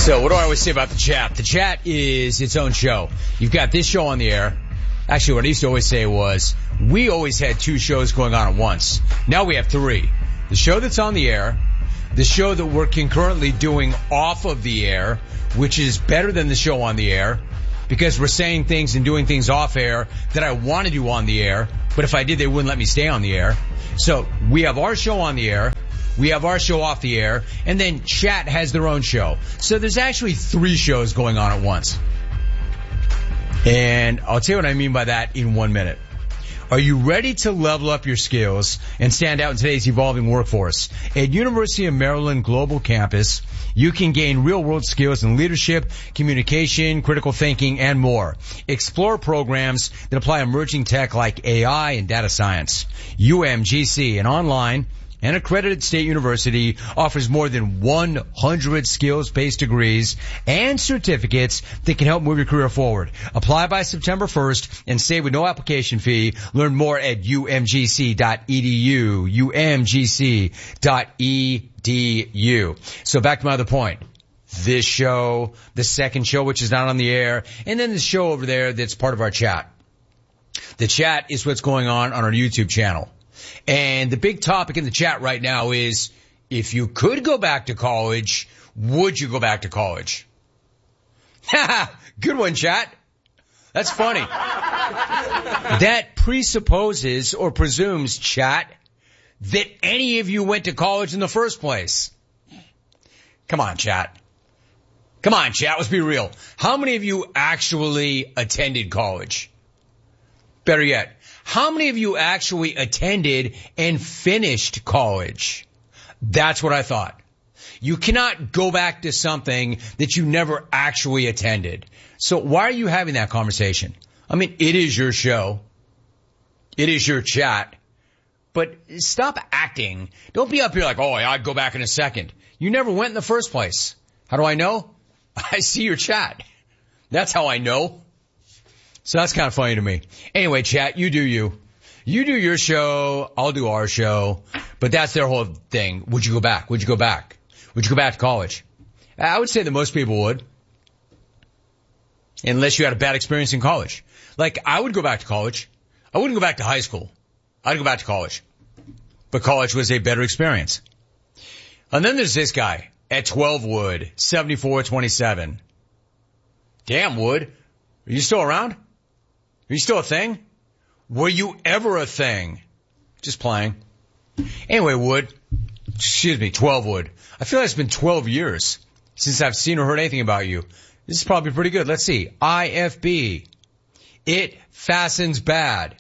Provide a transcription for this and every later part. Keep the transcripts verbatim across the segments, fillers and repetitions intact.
So what do I always say about the chat? The chat is its own show. You've got this show on the air. Actually, what I used to always say was, we always had two shows going on at once. Now we have three. The show that's on the air, the show that we're concurrently doing off of the air, which is better than the show on the air, because we're saying things and doing things off air that I want to do on the air, but if I did, they wouldn't let me stay on the air. So we have our show on the air. We have our show off the air, and then chat has their own show. So there's actually three shows going on at once. And I'll tell you what I mean by that in one minute. Are you ready to level up your skills and stand out in today's evolving workforce? At University of Maryland Global Campus, you can gain real-world skills in leadership, communication, critical thinking, and more. Explore programs that apply emerging tech like A I and data science. U M G C, an online and accredited state university, offers more than one hundred skills-based degrees and certificates that can help move your career forward. Apply by September first and save with no application fee. Learn more at U M G C dot E D U, U M G C dot E D U. So back to my other point. This show, the second show, which is not on the air, and then the show over there that's part of our chat. The chat is what's going on on our YouTube channel. And the big topic in the chat right now is, if you could go back to college, would you go back to college? Good one, chat. That's funny. That presupposes or presumes, chat, that any of you went to college in the first place. Come on, chat. Come on, chat. Let's be real. How many of you actually attended college? Better yet, how many of you actually attended and finished college? That's what I thought. You cannot go back to something that you never actually attended. So why are you having that conversation? I mean, it is your show. It is your chat. But stop acting. Don't be up here like, oh, I'd go back in a second. You never went in the first place. How do I know? I see your chat. That's how I know. So that's kind of funny to me. Anyway, chat, you do you. You do your show, I'll do our show. But that's their whole thing. Would you go back? Would you go back? Would you go back to college? I would say that most people would. Unless you had a bad experience in college. Like, I would go back to college. I wouldn't go back to high school. I'd go back to college. But college was a better experience. And then there's this guy at twelve Wood, seventy-four twenty-seven. Damn, Wood. Are you still around? Are you still a thing? Were you ever a thing? Just playing. Anyway, Wood. Excuse me, twelve Wood. I feel like it's been twelve years since I've seen or heard anything about you. This is probably pretty good. Let's see. I F B. It fastens bad.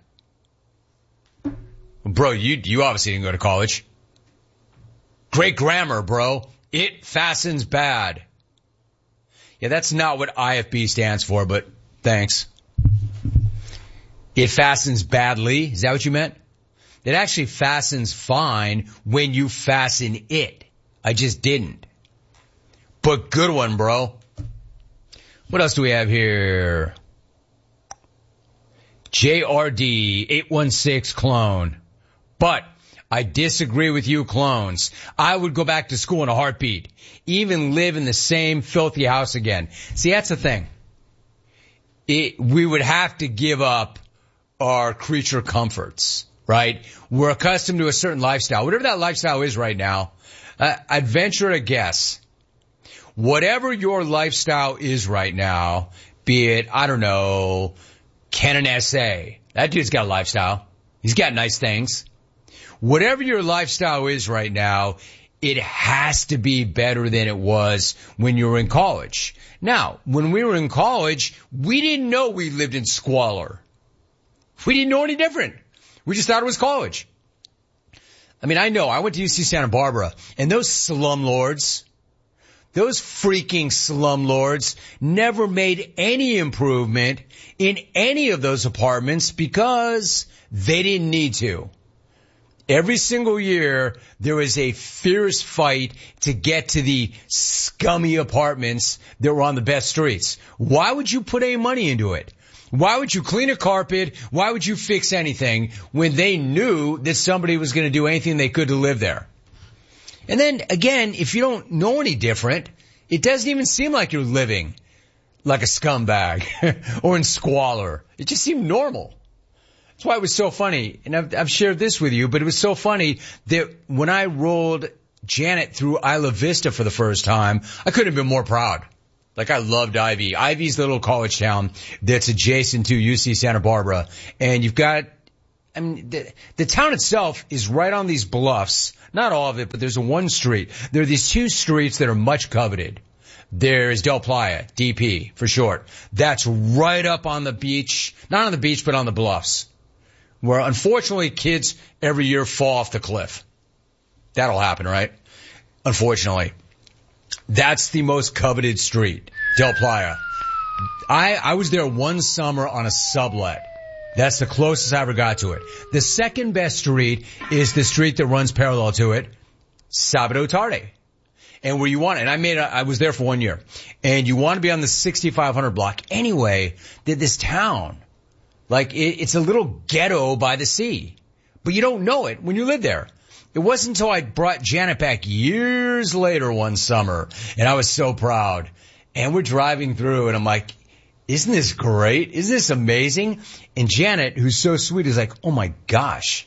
Bro, you, you obviously didn't go to college. Great grammar, bro. It fastens bad. Yeah, that's not what I F B stands for, but thanks. It fastens badly. Is that what you meant? It actually fastens fine when you fasten it. I just didn't. But good one, bro. What else do we have here? J R D eight one six clone. But I disagree with you clones. I would go back to school in a heartbeat. Even live in the same filthy house again. See, that's the thing. It, we would have to give up our creature comforts, right? We're accustomed to a certain lifestyle. Whatever that lifestyle is right now, uh, I'd venture to guess. Whatever your lifestyle is right now, be it, I don't know, Canon S A. That dude's got a lifestyle. He's got nice things. Whatever your lifestyle is right now, it has to be better than it was when you were in college. Now, when we were in college, we didn't know we lived in squalor. We didn't know any different. We just thought it was college. I mean, I know. I went to U C Santa Barbara, and those slumlords, those freaking slumlords never made any improvement in any of those apartments because they didn't need to. Every single year, there was a fierce fight to get to the scummy apartments that were on the best streets. Why would you put any money into it? Why would you clean a carpet? Why would you fix anything when they knew that somebody was going to do anything they could to live there? And then, again, if you don't know any different, it doesn't even seem like you're living like a scumbag or in squalor. It just seemed normal. That's why it was so funny. And I've, I've shared this with you, but it was so funny that when I rolled Janet through Isla Vista for the first time, I couldn't have been more proud. Like, I loved Ivy. Ivy's the little college town that's adjacent to U C Santa Barbara. And you've got, I mean, the, the town itself is right on these bluffs. Not all of it, but there's a one street. There are these two streets that are much coveted. There's Del Playa, D P for short. That's right up on the beach. Not on the beach, but on the bluffs. Where unfortunately kids every year fall off the cliff. That'll happen, right? Unfortunately. That's the most coveted street, Del Playa. I, I was there one summer on a sublet. That's the closest I ever got to it. The second best street is the street that runs parallel to it, Sabado Tarde. And where you want, and I made, a, I was there for one year. And you want to be on the sixty-five hundred block anyway, that this town, like it, it's a little ghetto by the sea. But you don't know it when you live there. It wasn't until I brought Janet back years later one summer, and I was so proud. And we're driving through, and I'm like, isn't this great? Isn't this amazing? And Janet, who's so sweet, is like, oh my gosh,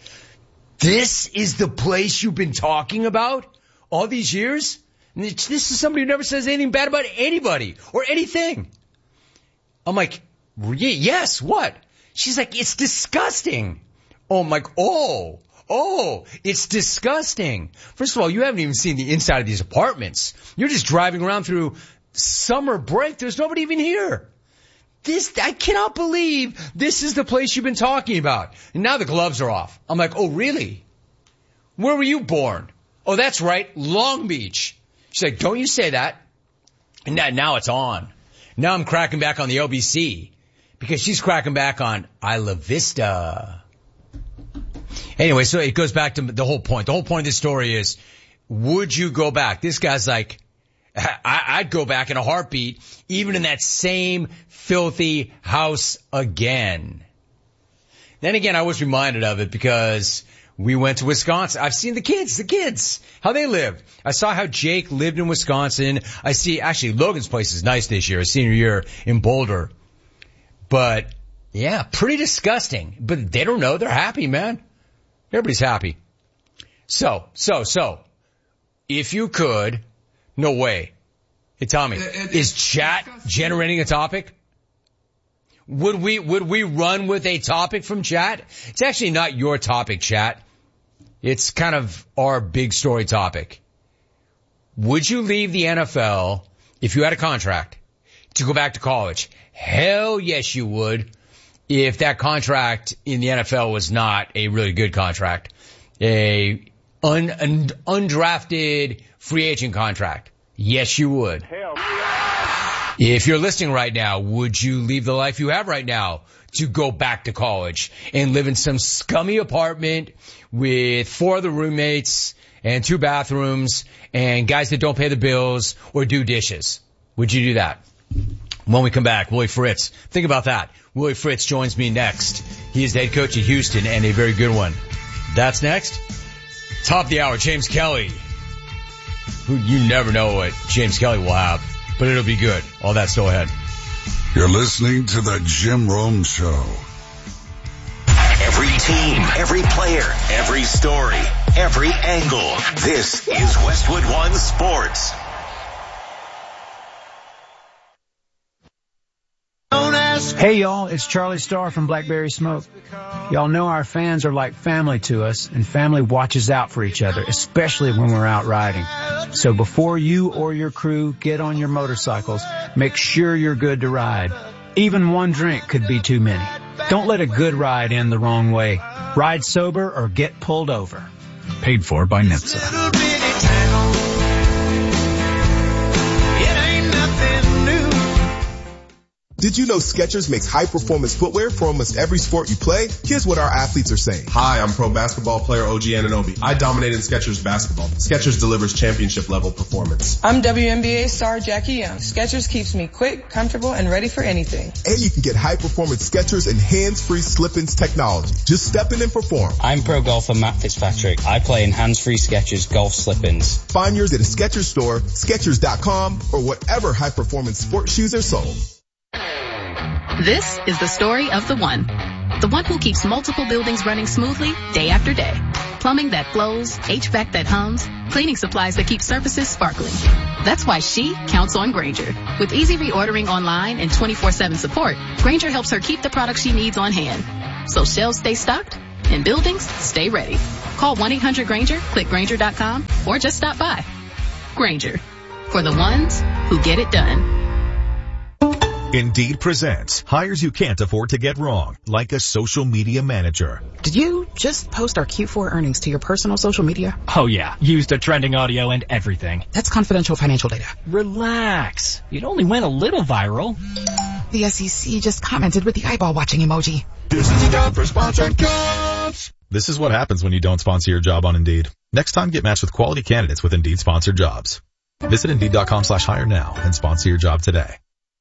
this is the place you've been talking about all these years? And this is somebody who never says anything bad about anybody or anything. I'm like, yes, what? She's like, it's disgusting. Oh, I'm like, oh. Oh, it's disgusting. First of all, you haven't even seen the inside of these apartments. You're just driving around through summer break. There's nobody even here. This, I cannot believe this is the place you've been talking about. And now the gloves are off. I'm like, oh, really? Where were you born? Oh, that's right, Long Beach. She's like, don't you say that. And now, now it's on. Now I'm cracking back on the L B C because she's cracking back on Isla Vista. Anyway, so it goes back to the whole point. The whole point of this story is, would you go back? This guy's like, I, I'd go back in a heartbeat, even in that same filthy house again. Then again, I was reminded of it because we went to Wisconsin. I've seen the kids, the kids, how they live. I saw how Jake lived in Wisconsin. I see, actually, Logan's place is nice this year, his senior year in Boulder. But, yeah, pretty disgusting. But they don't know. They're happy, man. Everybody's happy. So, so, so, if you could, no way. Hey, Tommy, is chat generating a topic? Would we, would we run with a topic from chat? It's actually not your topic, chat. It's kind of our big story topic. Would you leave the N F L if you had a contract to go back to college? Hell yes, you would. If that contract in the N F L was not a really good contract, a un, un, undrafted free agent contract, yes, you would. Hell yeah. If you're listening right now, would you leave the life you have right now to go back to college and live in some scummy apartment with four other roommates and two bathrooms and guys that don't pay the bills or do dishes? Would you do that? When we come back, Willie Fritz. Think about that. Willie Fritz joins me next. He is the head coach at Houston and a very good one. That's next. Top of the hour, James Kelly. Who you never know what James Kelly will have, but it'll be good. All that still ahead. You're listening to the Jim Rome Show. Every team, every player, every story, every angle. This is Westwood One Sports. Hey y'all, it's Charlie Starr from Blackberry Smoke. Y'all know our fans are like family to us, and family watches out for each other, especially when we're out riding. So before you or your crew get on your motorcycles, make sure you're good to ride. Even one drink could be too many. Don't let a good ride end the wrong way. Ride sober or get pulled over. Paid for by N H T S A. Did you know Skechers makes high-performance footwear for almost every sport you play? Here's what our athletes are saying. Hi, I'm pro basketball player O G Anunoby. I dominate in Skechers basketball. Skechers delivers championship-level performance. I'm W N B A star Jackie Young. Skechers keeps me quick, comfortable, and ready for anything. And you can get high-performance Skechers and hands-free slip-ins technology. Just step in and perform. I'm pro golfer Matt Fitzpatrick. I play in hands-free Skechers golf slip-ins. Find yours at a Skechers store, Skechers dot com, or whatever high-performance sports shoes are sold. This is the story of the one. The one who keeps multiple buildings running smoothly day after day. Plumbing that flows, H V A C that hums, cleaning supplies that keep surfaces sparkling. That's why she counts on Grainger. With easy reordering online and twenty-four seven support, Grainger helps her keep the products she needs on hand. So shelves stay stocked and buildings stay ready. Call one eight hundred Grainger, click Grainger dot com, or just stop by. Grainger. For the ones who get it done. Indeed presents hires you can't afford to get wrong, like a social media manager. Did you just post our Q four earnings to your personal social media? Oh yeah, used the trending audio and everything. That's confidential financial data. Relax. It only went a little viral. The S E C just commented with the eyeball watching emoji. This is a job for sponsored jobs. This is what happens when you don't sponsor your job on Indeed. Next time, get matched with quality candidates with Indeed sponsored jobs. Visit Indeed dot com slash hire now and sponsor your job today.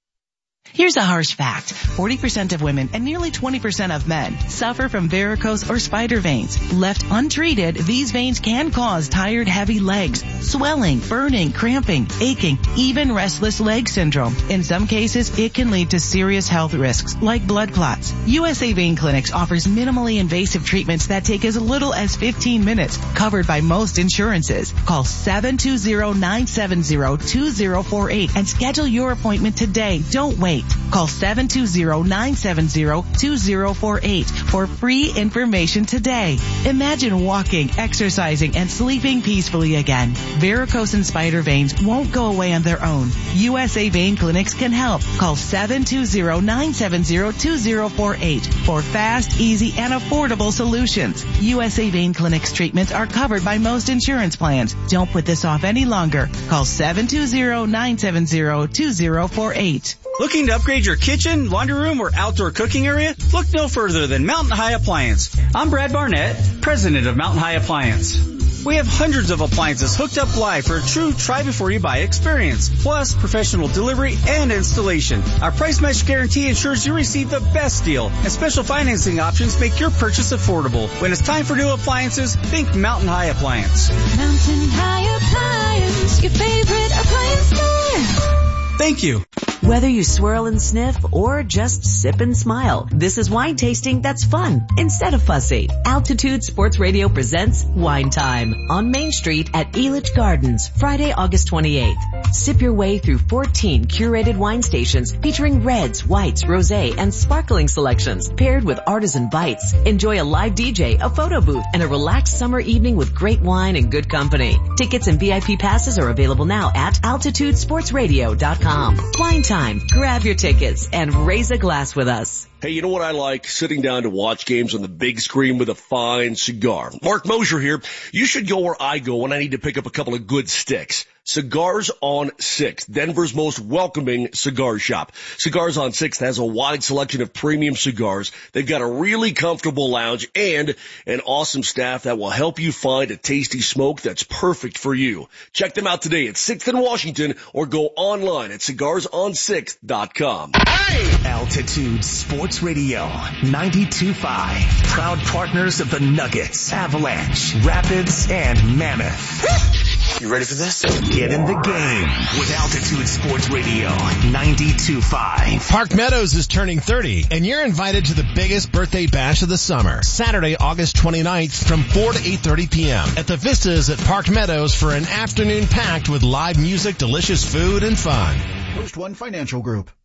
Here's a harsh fact. forty percent of women and nearly twenty percent of men suffer from varicose or spider veins. Left untreated, these veins can cause tired, heavy legs, swelling, burning, cramping, aching, even restless leg syndrome. In some cases, it can lead to serious health risks like blood clots. U S A Vein Clinics offers minimally invasive treatments that take as little as fifteen minutes, covered by most insurances. Call seven two zero, nine seven zero, two zero four eight and schedule your appointment today. Don't wait. Call seven two zero, nine seven zero, two zero four eight for free information today. Imagine walking, exercising, and sleeping peacefully again. Varicose and spider veins won't go away on their own. U S A Vein Clinics can help. Call seven two zero, nine seven zero, two zero four eight for fast, easy, and affordable solutions. U S A Vein Clinics treatments are covered by most insurance plans. Don't put this off any longer. Call seven two zero, nine seven zero, two zero four eight. Looking to upgrade your kitchen, laundry room, or outdoor cooking area? Look no further than Mountain High Appliance. I'm Brad Barnett, president of Mountain High Appliance. We have hundreds of appliances hooked up live for a true try-before-you-buy experience, plus professional delivery and installation. Our price match guarantee ensures you receive the best deal, and special financing options make your purchase affordable. When it's time for new appliances, think Mountain High Appliance. Mountain High Appliance, your favorite appliance store. Thank you. Whether you swirl and sniff or just sip and smile, this is wine tasting that's fun instead of fussy. Altitude Sports Radio presents Wine Time on Main Street at Elitch Gardens, Friday, August twenty-eighth. Sip your way through fourteen curated wine stations featuring reds, whites, rosé, and sparkling selections paired with artisan bites. Enjoy a live D J, a photo booth, and a relaxed summer evening with great wine and good company. Tickets and V I P passes are available now at altitude sports radio dot com. Wine Time. Grab your tickets and raise a glass with us. Hey, you know what I like? Sitting down to watch games on the big screen with a fine cigar. Mark Mosier here. You should go where I go when I need to pick up a couple of good sticks. Cigars on sixth, Denver's most welcoming cigar shop. Cigars on sixth has a wide selection of premium cigars. They've got a really comfortable lounge and an awesome staff that will help you find a tasty smoke that's perfect for you. Check them out today at sixth and Washington or go online at cigars on sixth dot com. Hey! Altitude Sports Radio ninety-two point five. Proud partners of the Nuggets, Avalanche, Rapids, and Mammoth. You ready for this? Get in the game with Altitude Sports Radio ninety-two point five. Park Meadows is turning thirty, and you're invited to the biggest birthday bash of the summer. Saturday, August twenty-ninth from four to eight thirty p.m. at the Vistas at Park Meadows for an afternoon packed with live music, delicious food, and fun. Post One Financial Group.